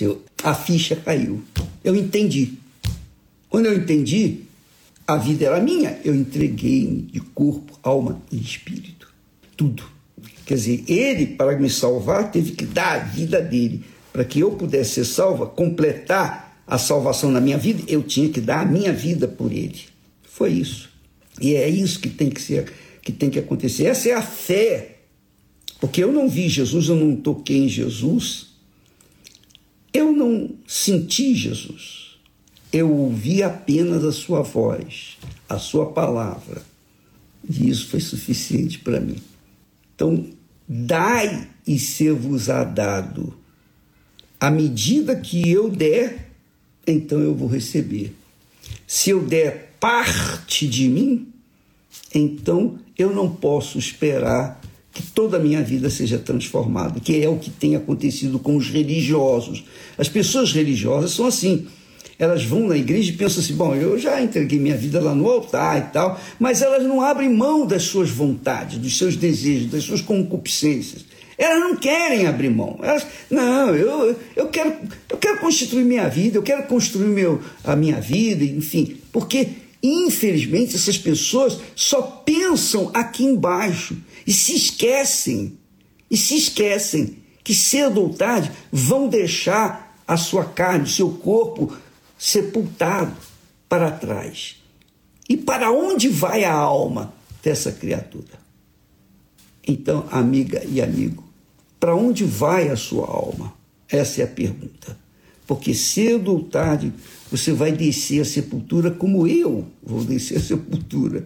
aconteceu? A ficha caiu. Eu entendi. Quando eu entendi, a vida era minha. Eu entreguei-me de corpo, alma e espírito. Tudo. Quer dizer, ele, para me salvar, teve que dar a vida dele. Para que eu pudesse ser salva, completar a salvação na minha vida, eu tinha que dar a minha vida por ele. Foi isso. E é isso que tem que ser, que tem que acontecer. Essa é a fé. Porque eu não vi Jesus, eu não toquei em Jesus, eu não senti Jesus. Eu ouvi apenas a sua voz, a sua palavra. E isso foi suficiente para mim. Então, dai e ser-vos-á dado. À medida que eu der, então eu vou receber. Se eu der parte de mim, então eu não posso esperar que toda a minha vida seja transformada, que é o que tem acontecido com os religiosos. As pessoas religiosas são assim. Elas vão na igreja e pensam assim, bom, eu já entreguei minha vida lá no altar e tal, mas elas não abrem mão das suas vontades, dos seus desejos, das suas concupiscências. Elas não querem abrir mão. Elas, não, eu quero constituir minha vida, eu quero construir a minha vida, enfim. Porque, infelizmente, essas pessoas só pensam aqui embaixo e se esquecem que cedo ou tarde vão deixar a sua carne, o seu corpo sepultado para trás. E para onde vai a alma dessa criatura? Então, amiga e amigo, para onde vai a sua alma? Essa é a pergunta. Porque cedo ou tarde você vai descer a sepultura como eu vou descer a sepultura.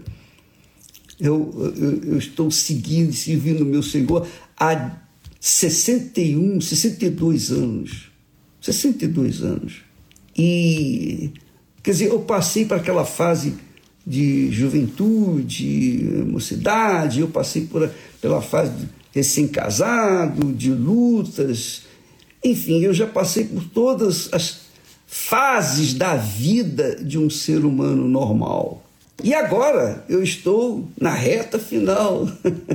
Eu estou seguindo e servindo o meu Senhor há 62 anos. 62 anos. E, quer dizer, eu passei para aquela fase de juventude, mocidade, eu passei pela fase de recém-casado, de lutas, enfim, eu já passei por todas as fases da vida de um ser humano normal. E agora eu estou na reta final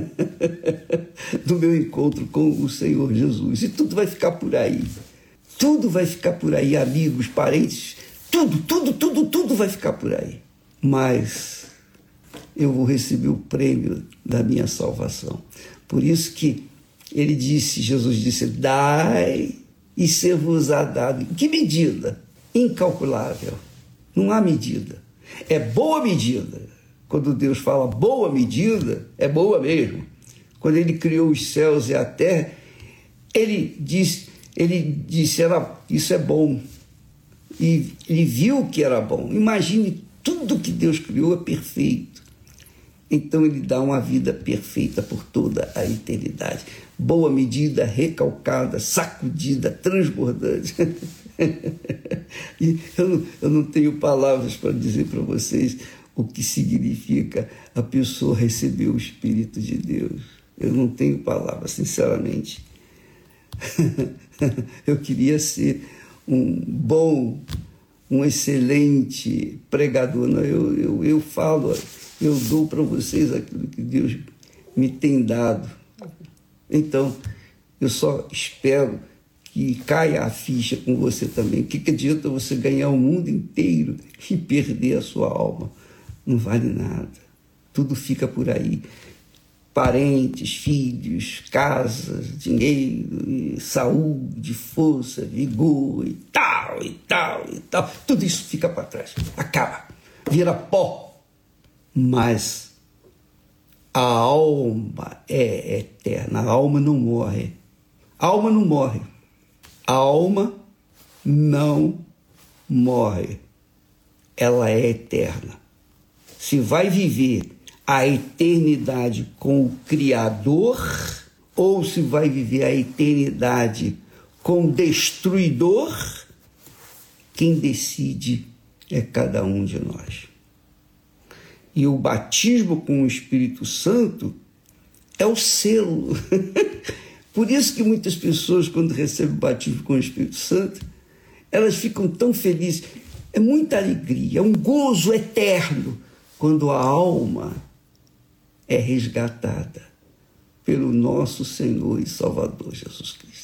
do meu encontro com o Senhor Jesus. E tudo vai ficar por aí. Tudo vai ficar por aí, amigos, parentes, tudo vai ficar por aí. Mas eu vou receber o prêmio da minha salvação. Por isso que Jesus disse, dai e ser-vos-á dado. Que medida? Incalculável. Não há medida. É boa medida. Quando Deus fala boa medida, é boa mesmo. Quando ele criou os céus e a terra, ele disse, isso é bom. E ele viu que era bom. Imagine, tudo que Deus criou é perfeito. Então ele dá uma vida perfeita por toda a eternidade. Boa medida, recalcada, sacudida, transbordante. E eu não tenho palavras para dizer para vocês o que significa a pessoa receber o Espírito de Deus. Eu não tenho palavras, sinceramente. Eu queria ser um excelente pregador. Não, eu falo, eu dou para vocês aquilo que Deus me tem dado. Então, eu só espero que caia a ficha com você também. O que adianta você ganhar o mundo inteiro e perder a sua alma? Não vale nada. Tudo fica por aí. Parentes, filhos, casas, dinheiro, saúde, força, vigor e tal, e tal, e tal. Tudo isso fica para trás. Acaba. Vira pó. Mas a alma é eterna. A alma não morre. A alma não morre. A alma não morre. Ela é eterna. Se vai viver a eternidade com o Criador ou se vai viver a eternidade com o Destruidor, quem decide é cada um de nós. E o batismo com o Espírito Santo é o selo. Por isso que muitas pessoas, quando recebem o batismo com o Espírito Santo, elas ficam tão felizes. É muita alegria, é um gozo eterno quando a alma é resgatada pelo nosso Senhor e Salvador Jesus Cristo.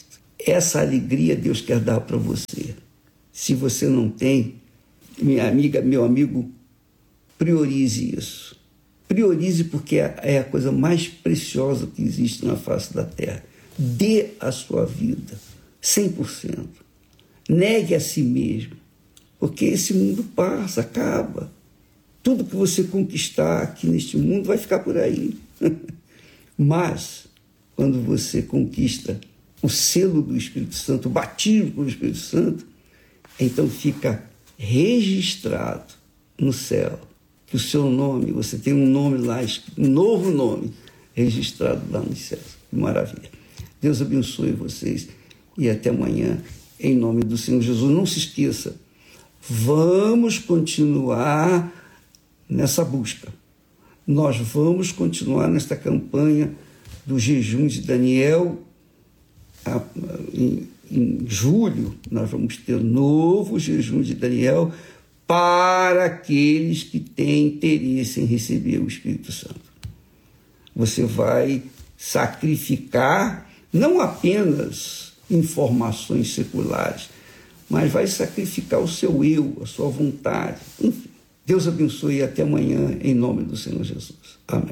Essa alegria Deus quer dar para você. Se você não tem, minha amiga, meu amigo, priorize isso. Priorize, porque é a coisa mais preciosa que existe na face da terra. Dê a sua vida 100%. Negue a si mesmo, porque esse mundo passa, acaba. Tudo que você conquistar aqui neste mundo vai ficar por aí. Mas, quando você conquista o selo do Espírito Santo, o batismo com o Espírito Santo, então fica registrado no céu que o seu nome, você tem um nome lá, um novo nome registrado lá nos céus. Que maravilha. Deus abençoe vocês e até amanhã, em nome do Senhor Jesus. Não se esqueça, vamos continuar nessa busca. Nós vamos continuar nesta campanha do jejum de Daniel. Em julho, nós vamos ter novo jejum de Daniel para aqueles que têm interesse em receber o Espírito Santo. Você vai sacrificar não apenas informações seculares, mas vai sacrificar o seu eu, a sua vontade. Enfim, Deus abençoe e até amanhã, em nome do Senhor Jesus. Amém.